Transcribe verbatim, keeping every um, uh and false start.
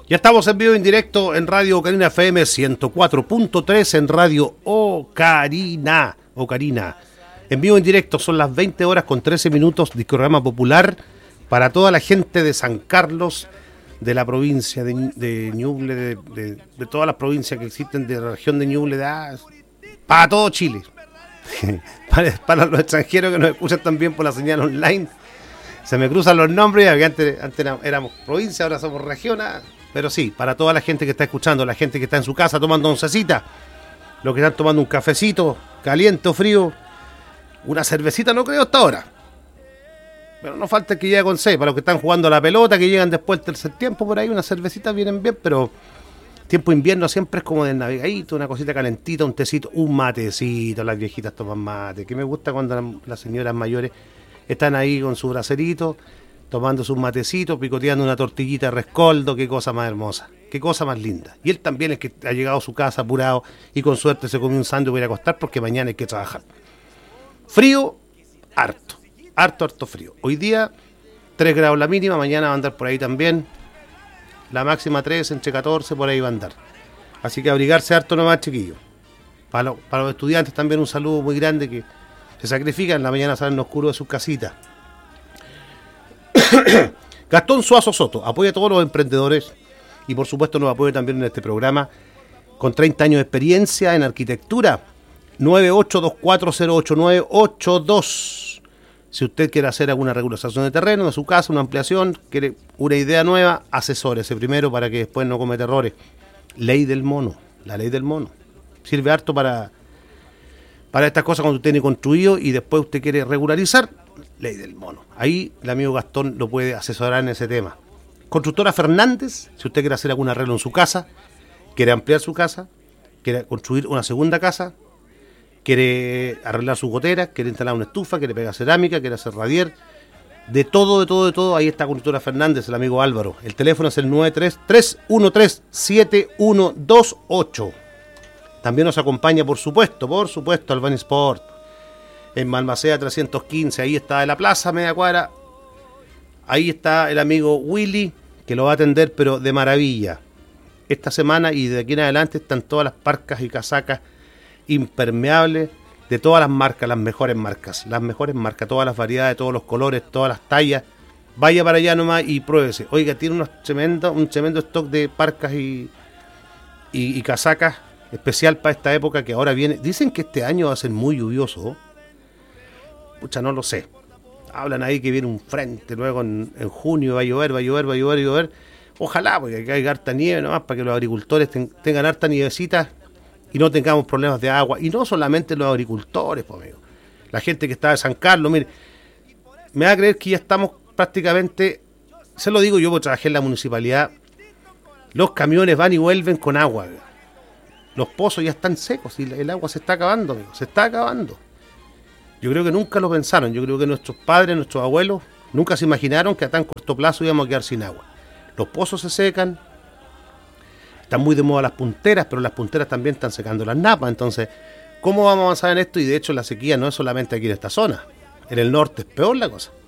Ya estamos en vivo en directo en Radio Ocarina F M ciento cuatro punto tres, en Radio Ocarina. Ocarina. En vivo en directo, son las veinte horas con trece minutos de programa popular para toda la gente de San Carlos, de la provincia de, de Ñuble, de, de, de todas las provincias que existen de la región de Ñuble, de, ah, para todo Chile. para, para los extranjeros que nos escuchan también por la señal online. Se me cruzan los nombres, porque antes, antes éramos provincia, ahora somos región. Pero sí, para toda la gente que está escuchando, la gente que está en su casa tomando oncecita, los que están tomando un cafecito, caliente o frío, una cervecita no creo hasta ahora. Pero no falta que llegue con C, para los que están jugando a la pelota, que llegan después del tercer tiempo, por ahí unas cervecitas vienen bien, pero tiempo invierno siempre es como del navegadito, una cosita calentita, un tecito, un matecito, las viejitas toman mate, que me gusta cuando las señoras mayores están ahí con su bracerito, tomando sus matecitos, picoteando una tortillita de rescoldo, qué cosa más hermosa, qué cosa más linda. Y él también es que ha llegado a su casa apurado y con suerte se comió un sándwich para ir a acostar porque mañana hay que trabajar. Frío, harto, harto, harto frío. Hoy día tres grados la mínima, mañana va a andar por ahí también. La máxima tres, entre catorce, por ahí va a andar. Así que abrigarse harto nomás, chiquillos. Para, lo, para los estudiantes también un saludo muy grande que se sacrifican, en la mañana salen oscuro de sus casitas. Gastón Suazo Soto apoya a todos los emprendedores y por supuesto nos apoya también en este programa con treinta años de experiencia en arquitectura. Nueve ocho dos cuatro cero ocho nueve ocho dos. Si usted quiere hacer alguna regulación de terreno de su casa, una ampliación, quiere una idea nueva, asesórese primero para que después no cometa errores. Ley del mono, la ley del mono sirve harto para para estas cosas cuando usted tiene construido y después usted quiere regularizar. Ley del mono. Ahí el amigo Gastón lo puede asesorar en ese tema. Constructora Fernández, si usted quiere hacer algún arreglo en su casa, quiere ampliar su casa, quiere construir una segunda casa, quiere arreglar su gotera, quiere instalar una estufa, quiere pegar cerámica, quiere hacer radier, de todo, de todo, de todo, ahí está Constructora Fernández, el amigo Álvaro. El teléfono es el nueve tres tres uno tres siete uno dos ocho. También nos acompaña, por supuesto, por supuesto, Albany Sport. En Balmaceda trescientos quince, ahí está en la plaza, media cuadra. Ahí está el amigo Willy, que lo va a atender, pero de maravilla. Esta semana y de aquí en adelante están todas las parcas y casacas impermeables de todas las marcas, las mejores marcas. Las mejores marcas, todas las variedades, todos los colores, todas las tallas. Vaya para allá nomás y pruébese. Oiga, tiene unos tremendo, un tremendo stock de parcas y, y, y casacas especial para esta época que ahora viene. Dicen que este año va a ser muy lluvioso. Pucha, no lo sé. Hablan ahí que viene un frente luego en, en junio, va a llover, va a llover, va a llover, va a llover. Ojalá, porque hay que hay harta nieve nomás para que los agricultores ten, tengan harta nievecita y no tengamos problemas de agua. Y no solamente los agricultores, pues, amigo. La gente que está de San Carlos, mire, me va a creer que ya estamos prácticamente, se lo digo yo porque trabajé en la municipalidad, los camiones van y vuelven con agua. Los pozos ya están secos y el agua se está acabando, amigo, se está acabando. Yo creo que nunca lo pensaron, yo creo que nuestros padres, nuestros abuelos, nunca se imaginaron que a tan corto plazo íbamos a quedar sin agua. Los pozos se secan, están muy de moda las punteras, pero las punteras también están secando las napas, entonces, ¿cómo vamos a avanzar en esto? Y de hecho la sequía no es solamente aquí en esta zona, en el norte es peor la cosa.